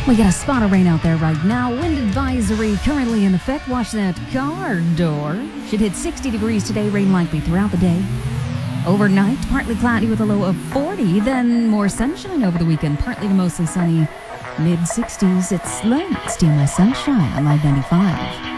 We got a spot of rain out there right now. Wind advisory currently in effect. Watch that car door. Should hit 60 degrees today. Rain likely throughout the day. Overnight, partly cloudy with a low of 40. Then more sunshine over the weekend. Partly to mostly sunny. Mid-60s. It's light, steamy sunshine on Live 95.